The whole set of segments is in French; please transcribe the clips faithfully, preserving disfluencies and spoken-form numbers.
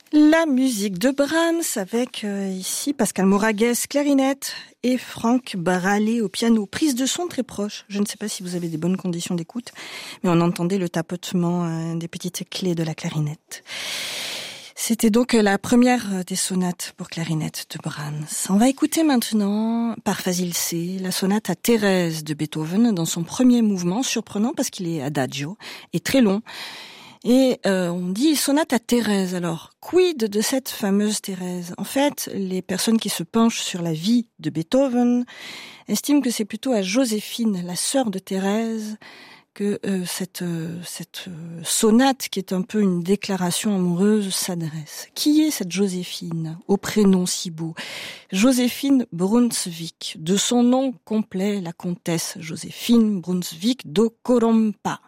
La musique de Brahms avec euh, ici Pascal Moragues, clarinette et Franck Baralé au piano. Prise de son très proche. Je ne sais pas si vous avez des bonnes conditions d'écoute, mais on entendait le tapotement euh, des petites clés de la clarinette. C'était donc la première des sonates pour clarinette de Brahms. On va écouter maintenant, par Fazil C, la sonate à Thérèse de Beethoven dans son premier mouvement, surprenant parce qu'il est adagio et très long. Et euh, on dit sonate à Thérèse. Alors, quid de cette fameuse Thérèse ? En fait, les personnes qui se penchent sur la vie de Beethoven estiment que c'est plutôt à Joséphine, la sœur de Thérèse, que euh, cette, euh, cette euh, sonate, qui est un peu une déclaration amoureuse, s'adresse. Qui est cette Joséphine, au prénom si beau ? Joséphine Brunswick, de son nom complet, la comtesse Joséphine Brunswick de Corompa,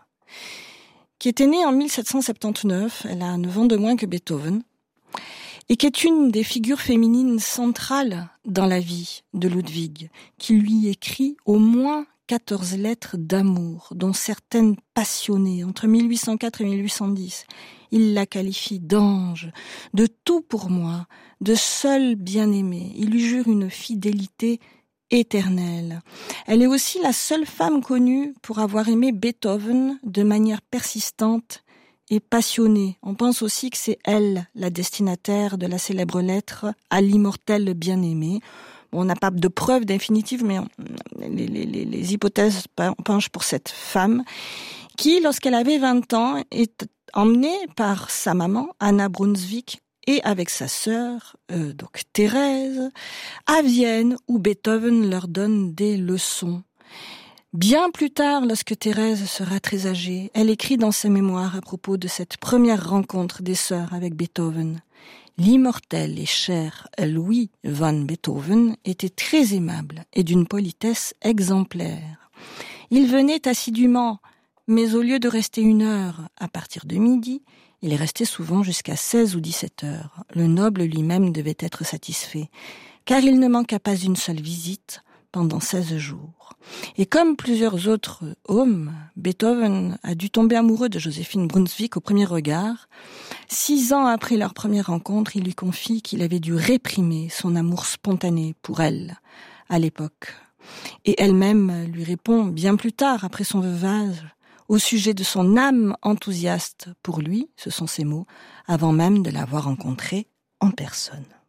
qui était née en mille sept cent soixante-dix-neuf, elle a neuf ans de moins que Beethoven, et qui est une des figures féminines centrales dans la vie de Ludwig, qui lui écrit au moins quatorze lettres d'amour, dont certaines passionnées, entre mille huit cent quatre et mille huit cent dix. Il la qualifie d'ange, de tout pour moi, de seule bien-aimée. Il lui jure une fidélité éternelle. Elle est aussi la seule femme connue pour avoir aimé Beethoven de manière persistante et passionnée. On pense aussi que c'est elle, la destinataire de la célèbre lettre à l'immortel bien-aimé. On n'a pas de preuves définitives, mais on, les, les, les hypothèses penchent pour cette femme qui, lorsqu'elle avait vingt ans, est emmenée par sa maman, Anna Brunswick, et avec sa sœur, euh, donc Thérèse, à Vienne, où Beethoven leur donne des leçons. Bien plus tard, lorsque Thérèse sera très âgée, elle écrit dans ses mémoires à propos de cette première rencontre des sœurs avec Beethoven. L'immortel et cher Louis van Beethoven était très aimable et d'une politesse exemplaire. Il venait assidûment, mais au lieu de rester une heure à partir de midi, il est resté souvent jusqu'à seize ou dix-sept heures. Le noble lui-même devait être satisfait, car il ne manqua pas une seule visite pendant seize jours. Et comme plusieurs autres hommes, Beethoven a dû tomber amoureux de Joséphine Brunswick au premier regard. Six ans après leur première rencontre, il lui confie qu'il avait dû réprimer son amour spontané pour elle, à l'époque. Et elle-même lui répond bien plus tard, après son veuvage, au sujet de son âme enthousiaste pour lui, ce sont ses mots, avant même de l'avoir rencontré en personne.